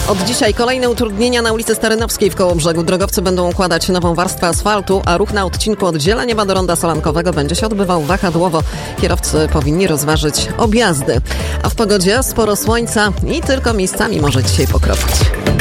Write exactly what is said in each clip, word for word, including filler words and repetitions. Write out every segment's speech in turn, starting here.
Od dzisiaj kolejne utrudnienia na ulicy Starynowskiej w Kołobrzegu. Drogowcy będą układać nową warstwę asfaltu, a ruch na odcinku od Zielaniewa do Ronda Solankowego będzie się odbywał wahadłowo. Kierowcy powinni rozważyć objazdy. A w pogodzie sporo słońca i tylko miejscami może dzisiaj pokropić.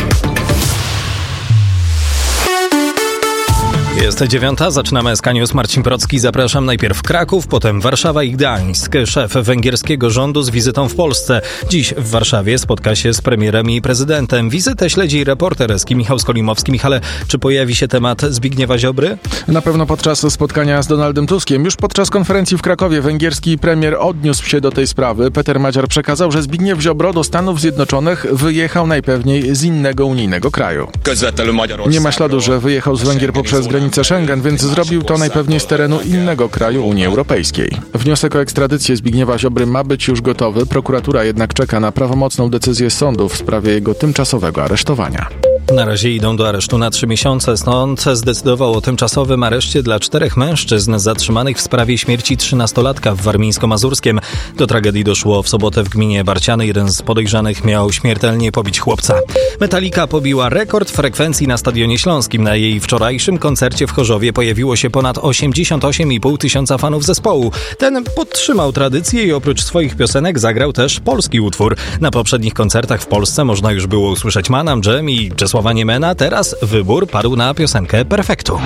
Jest dziewiąta, zaczynamy S K News. Marcin Procki, zapraszam. Najpierw Kraków, potem Warszawa i Gdańsk. Szef węgierskiego rządu z wizytą w Polsce. Dziś w Warszawie spotka się z premierem i prezydentem. Wizytę śledzi reporter S K Michał Skolimowski. Michale, czy pojawi się temat Zbigniewa Ziobry? Na pewno podczas spotkania z Donaldem Tuskiem. Już podczas konferencji w Krakowie węgierski premier odniósł się do tej sprawy. Peter Madziar przekazał, że Zbigniew Ziobro do Stanów Zjednoczonych wyjechał najpewniej z innego unijnego kraju. Nie ma śladu, że wyjechał z Węgier poprzez granicę Schengen, więc zrobił to najpewniej z terenu innego kraju Unii Europejskiej. Wniosek o ekstradycję Zbigniewa Ziobry ma być już gotowy. Prokuratura jednak czeka na prawomocną decyzję sądu w sprawie jego tymczasowego aresztowania. Na razie idą do aresztu na trzy miesiące. Sąd zdecydował o tymczasowym areszcie dla czterech mężczyzn zatrzymanych w sprawie śmierci trzynastolatka w Warmińsko-Mazurskiem. Do tragedii doszło w sobotę w gminie Barciany. Jeden z podejrzanych miał śmiertelnie pobić chłopca. Metallica pobiła rekord frekwencji na Stadionie Śląskim. Na jej wczorajszym koncercie w Chorzowie pojawiło się ponad osiemdziesiąt osiem i pół tysiąca fanów zespołu. Ten podtrzymał tradycję i oprócz swoich piosenek zagrał też polski utwór. Na poprzednich koncertach w Polsce można już było usłyszeć Manam, Dżem i Czesława Niemena. Teraz wybór padł na piosenkę Perfektu.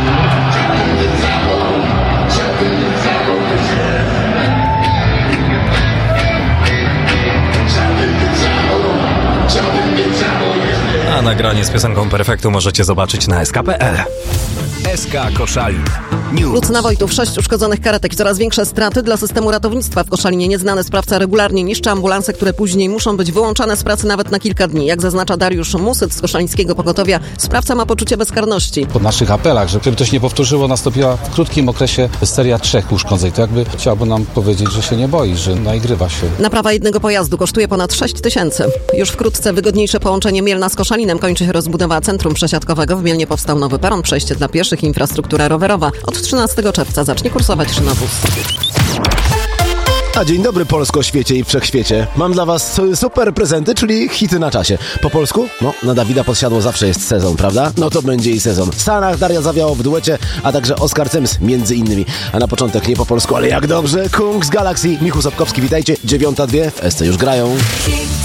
A nagranie z piosenką Perfektu możecie zobaczyć na S K kropka P L. S K Koszalin News. Lucna Wojtów, sześć uszkodzonych karetek i coraz większe straty dla systemu ratownictwa w Koszalinie. Nieznany sprawca regularnie niszczy ambulanse, które później muszą być wyłączane z pracy nawet na kilka dni. Jak zaznacza Dariusz Musyc z koszalińskiego pogotowia, sprawca ma poczucie bezkarności. Po naszych apelach, żeby to się nie powtórzyło, nastąpiła w krótkim okresie seria trzech uszkodzeń. To jakby chciałby nam powiedzieć, że się nie boi, że naigrywa się. Naprawa jednego pojazdu kosztuje ponad sześć tysięcy. Już wkrótce wygodniejsze połączenie Mielna z Koszalinem. Kończy się rozbudowa centrum przesiadkowego. W Mielnie powstał nowy peron, przejście dla pieszych, infrastruktura rowerowa. Od trzynastego czerwca zacznie kursować szynobus. A dzień dobry Polsko, świecie i wszechświecie. Mam dla was super prezenty, czyli hity na czasie. Po polsku? No, na Dawida Podsiadło zawsze jest sezon, prawda? No to będzie i sezon. W Stanach Daria Zawiało w duecie, a także Oskar Cyms między innymi. A na początek nie po polsku, ale jak dobrze. Kung z Galaxy, Michu Sobkowski, witajcie. Dziewiąta dwie w S C już grają.